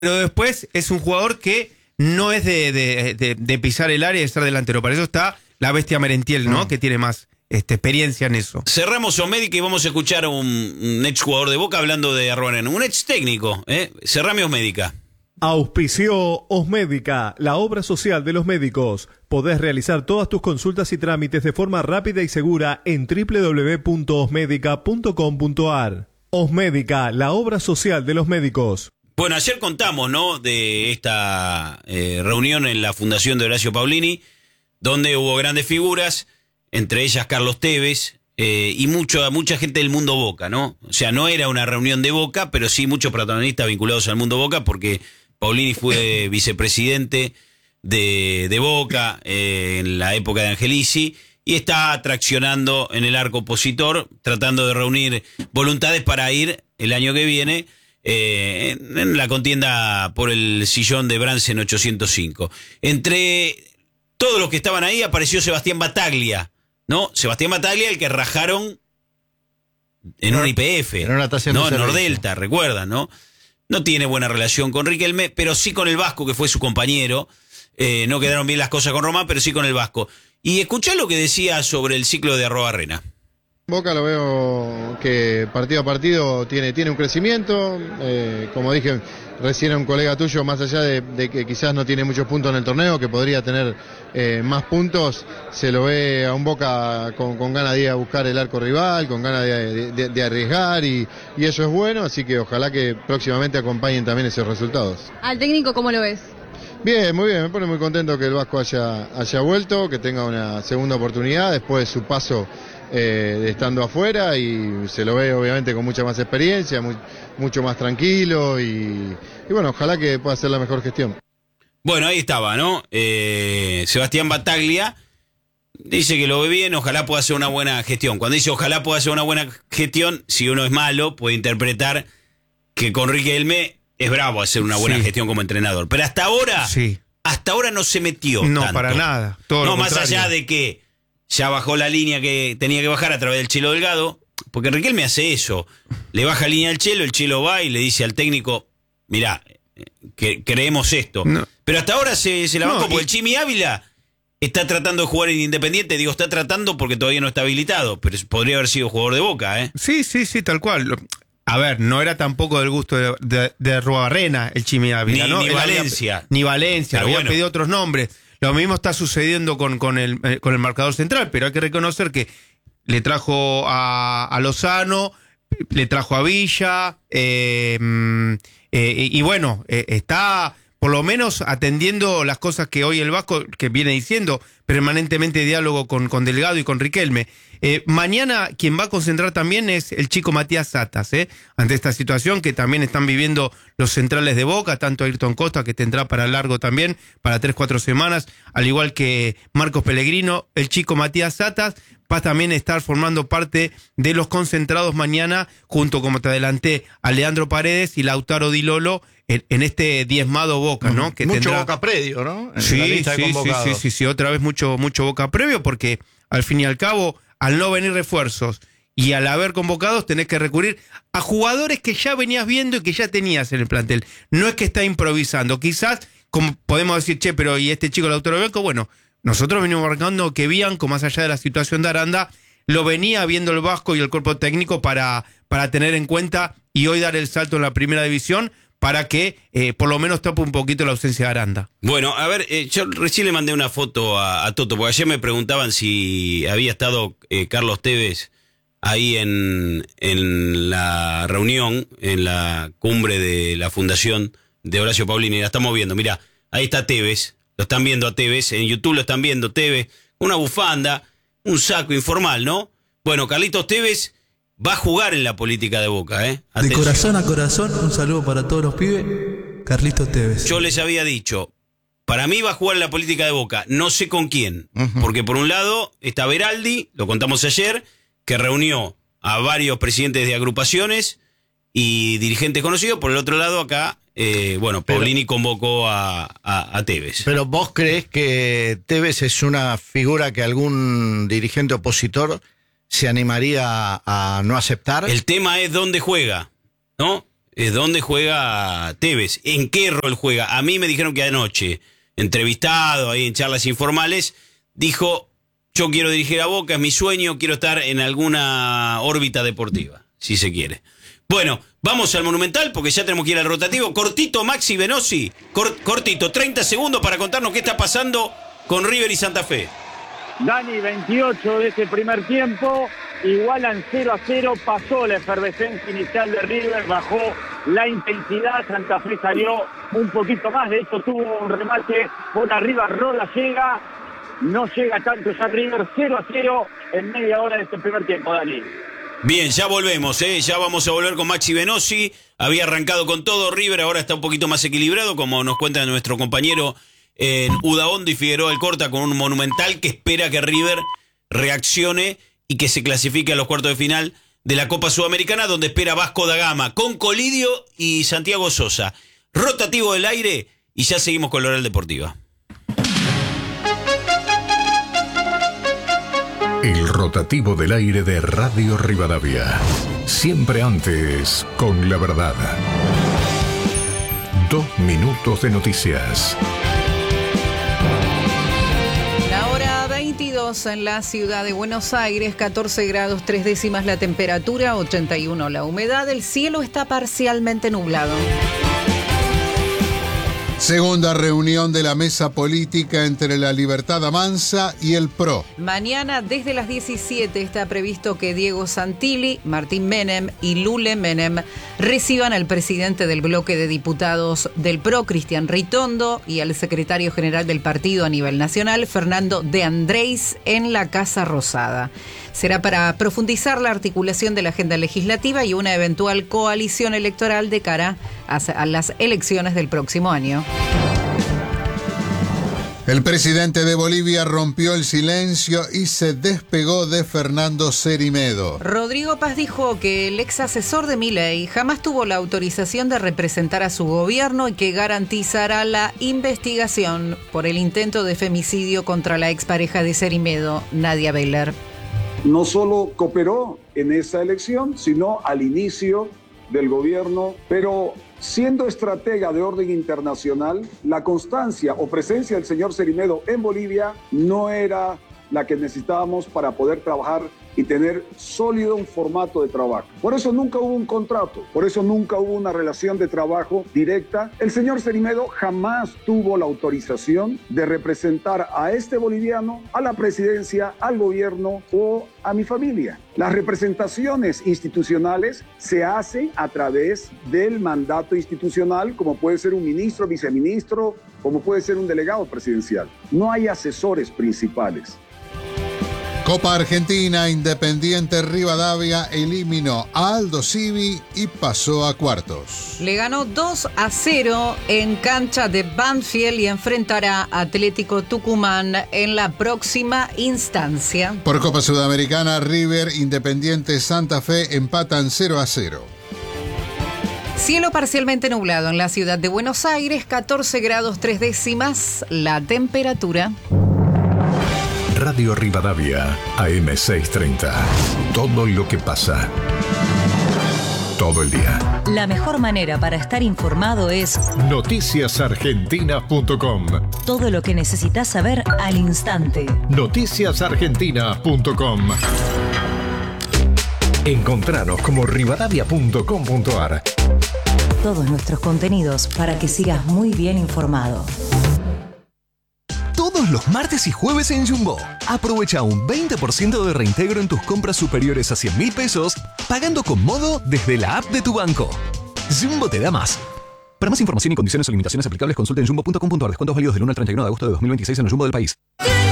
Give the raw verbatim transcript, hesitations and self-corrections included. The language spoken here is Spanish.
Pero después es un jugador que no es de, de, de, de pisar el área y de ser delantero. Para eso está la bestia Merentiel, ¿no? Mm. Que tiene más este, experiencia en eso. Cerramos Osmédica y vamos a escuchar a un, un ex jugador de Boca hablando de Arruabarrena. Un ex técnico, ¿eh? Cerrame Osmédica. Auspició Osmédica, la obra social de los médicos. Podés realizar todas tus consultas y trámites de forma rápida y segura en doble u doble u doble u punto osmédica punto com punto a r. Osmédica, la obra social de los médicos. Bueno, ayer contamos, ¿no?, de esta eh, reunión en la Fundación de Horacio Paulini, donde hubo grandes figuras, entre ellas Carlos Tevez, eh, y mucho, mucha gente del mundo Boca, ¿no? O sea, no era una reunión de Boca, pero sí muchos protagonistas vinculados al mundo Boca, porque Paulini fue vicepresidente de, de Boca eh, en la época de Angelici, y está traccionando en el arco opositor, tratando de reunir voluntades para ir el año que viene Eh, en, en la contienda por el sillón de Bransen ochocientos cinco. Entre todos los que estaban ahí apareció Sebastián Bataglia, ¿no? Sebastián Bataglia, el que rajaron en un I P F, en una estación no, de en Nordelta, recuerdan, ¿no? No tiene buena relación con Riquelme, pero sí con el Vasco, que fue su compañero. Eh, no quedaron bien las cosas con Román, pero sí con el Vasco. Y escuchá lo que decía sobre el ciclo de Arruabarrena. Boca lo veo que partido a partido tiene, tiene un crecimiento, eh, como dije recién a un colega tuyo, más allá de, de que quizás no tiene muchos puntos en el torneo, que podría tener eh, más puntos, se lo ve a un Boca con, con ganas de ir a buscar el arco rival, con ganas de, de, de arriesgar y, y eso es bueno, así que ojalá que próximamente acompañen también esos resultados. ¿Al técnico cómo lo ves? Bien, muy bien, me pone muy contento que el Vasco haya, haya vuelto, que tenga una segunda oportunidad después de su paso Eh, estando afuera, y se lo ve obviamente con mucha más experiencia, muy, mucho más tranquilo y, y bueno, ojalá que pueda hacer la mejor gestión. Bueno, ahí estaba, ¿no? Eh, Sebastián Bataglia dice que lo ve bien, ojalá pueda hacer una buena gestión. Cuando dice ojalá pueda hacer una buena gestión, si uno es malo, puede interpretar que con Riquelme es bravo hacer una buena sí. gestión como entrenador. Pero hasta ahora, sí. hasta ahora no se metió No, tanto. para nada. Todo no, lo más contrario. allá de que ya bajó la línea que tenía que bajar a través del Chelo Delgado, porque Riquelme hace eso. Le baja línea al Chelo, el Chelo va y le dice al técnico, mirá, que creemos esto. No. Pero hasta ahora se, se la bancó, no, porque y... el Chimi Ávila está tratando de jugar en Independiente. Digo, está tratando porque todavía no está habilitado, pero podría haber sido jugador de Boca, ¿eh? Sí, sí, sí, tal cual. A ver, no era tampoco del gusto de, de, de Arruabarrena el Chimi Ávila, ni, ¿no? Ni Valencia. Había, ni Valencia, pero había bueno. pedido otros nombres. Lo mismo está sucediendo con, con, el, eh, con el marcador central, pero hay que reconocer que le trajo a, a Lozano, le trajo a Villa, eh, eh, y bueno, eh, está por lo menos atendiendo las cosas que hoy el Vasco, que viene diciendo, permanentemente diálogo con, con Delgado y con Riquelme. Eh, mañana quien va a concentrar también es el chico Matías Satas, ¿eh? Ante esta situación que también están viviendo los centrales de Boca, tanto Ayrton Costa, que tendrá para largo también, para tres, cuatro semanas, al igual que Marcos Pellegrino, el chico Matías Satas va a también estar formando parte de los concentrados mañana, junto, como te adelanté, a Leandro Paredes y Lautaro Di Lolo, en, en este diezmado Boca, ¿no? Que mucho tendrá... Boca predio, ¿no? En sí, la lista sí, de sí, convocados. sí, sí, sí, otra vez mucho, mucho Boca previo, porque al fin y al cabo, al no venir refuerzos y al haber convocados, tenés que recurrir a jugadores que ya venías viendo y que ya tenías en el plantel. No es que está improvisando. Quizás, como podemos decir, che, pero ¿y este chico Lautaro Bianco? Bueno, nosotros venimos marcando que Bianco, más allá de la situación de Aranda, lo venía viendo el Vasco y el cuerpo técnico para, para tener en cuenta y hoy dar el salto en la primera división, para que eh, por lo menos tape un poquito la ausencia de Aranda. Bueno, a ver, eh, yo recién le mandé una foto a, a Toto, porque ayer me preguntaban si había estado eh, Carlos Tevez ahí en, en la reunión, en la cumbre de la Fundación de Horacio Paulini. La estamos viendo, mirá, ahí está Tevez, lo están viendo a Tevez, en YouTube lo están viendo Tevez, una bufanda, un saco informal, ¿no? Bueno, Carlitos Tevez va a jugar en la política de Boca, ¿eh? Atención. De corazón a corazón, un saludo para todos los pibes. Carlitos Tevez. Yo les había dicho, para mí va a jugar en la política de Boca, no sé con quién. Uh-huh. Porque por un lado está Beraldi, lo contamos ayer, que reunió a varios presidentes de agrupaciones y dirigentes conocidos. Por el otro lado acá, eh, bueno, Paulini pero, convocó a, a, a Tevez. Pero ¿vos crees que Tevez es una figura que algún dirigente opositor se animaría a no aceptar? El tema es dónde juega, ¿no? es dónde juega Tevez, en qué rol juega. A mí me dijeron que anoche, entrevistado ahí en charlas informales, dijo, yo quiero dirigir a Boca, es mi sueño, quiero estar en alguna órbita deportiva, si se quiere. Bueno, vamos al Monumental porque ya tenemos que ir al rotativo. Cortito, Maxi Venosi, cort, cortito, treinta segundos para contarnos qué está pasando con River y Santa Fe. Dani, veintiocho de ese primer tiempo, igualan cero a cero, pasó la efervescencia inicial de River, bajó la intensidad, Santa Fe salió un poquito más, de hecho tuvo un remate por arriba, Roda llega, no llega tanto ya River, cero a cero en media hora de este primer tiempo, Dani. Bien, ya volvemos, ¿eh? Ya vamos a volver con Maxi Venosi. Había arrancado con todo River, ahora está un poquito más equilibrado, como nos cuenta nuestro compañero en Udaondo y Figueroa Alcorta, con un Monumental que espera que River reaccione y que se clasifique a los cuartos de final de la Copa Sudamericana, donde espera Vasco da Gama, con Colidio y Santiago Sosa. Rotativo del aire y ya seguimos con la Oral Deportiva. El rotativo del aire de Radio Rivadavia. Siempre antes con la verdad. Dos minutos de noticias. La hora veintidós en la ciudad de Buenos Aires, catorce grados tres décimas la temperatura, ochenta y uno la humedad, el cielo está parcialmente nublado. Segunda reunión de la mesa política entre la Libertad Avanza y el P R O. Mañana desde las diecisiete está previsto que Diego Santilli, Martín Menem y Lule Menem reciban al presidente del bloque de diputados del P R O, Cristian Ritondo, y al secretario general del partido a nivel nacional, Fernando de Andrés, en la Casa Rosada. Será para profundizar la articulación de la agenda legislativa y una eventual coalición electoral de cara a las elecciones del próximo año. El presidente de Bolivia rompió el silencio y se despegó de Fernando Cerimedo. Rodrigo Paz dijo que el ex asesor de Milei jamás tuvo la autorización de representar a su gobierno y que garantizará la investigación por el intento de femicidio contra la expareja de Cerimedo, Nadia Beller. No solo cooperó en esa elección, sino al inicio del gobierno, pero siendo estratega de orden internacional, la constancia o presencia del señor Cerimedo en Bolivia no era la que necesitábamos para poder trabajar y tener sólido un formato de trabajo. Por eso nunca hubo un contrato, por eso nunca hubo una relación de trabajo directa. El señor Cerimedo jamás tuvo la autorización de representar a este boliviano, a la presidencia, al gobierno o a mi familia. Las representaciones institucionales se hacen a través del mandato institucional, como puede ser un ministro, viceministro, como puede ser un delegado presidencial. No hay asesores principales. Copa Argentina, Independiente Rivadavia eliminó a Aldo Civi y pasó a cuartos. Le ganó dos a cero en cancha de Banfield y enfrentará a Atlético Tucumán en la próxima instancia. Por Copa Sudamericana, River, Independiente Santa Fe empatan cero a cero. Cielo parcialmente nublado en la ciudad de Buenos Aires, catorce grados tres décimas la temperatura. Radio Rivadavia, A M seiscientos treinta. Todo lo que pasa. Todo el día. La mejor manera para estar informado es noticias argentinas punto com. Todo lo que necesitas saber al instante. noticias argentinas punto com. Encontranos como rivadavia punto com punto ar. Todos nuestros contenidos para que sigas muy bien informado. Todos los martes y jueves en Jumbo. Aprovecha un veinte por ciento de reintegro en tus compras superiores a cien mil pesos, pagando con Modo desde la app de tu banco. Jumbo te da más. Para más información y condiciones o limitaciones aplicables, consulta en jumbo punto com punto ar. Descuentos válidos del uno al treinta y uno de agosto de dos mil veintiséis en el Jumbo del país.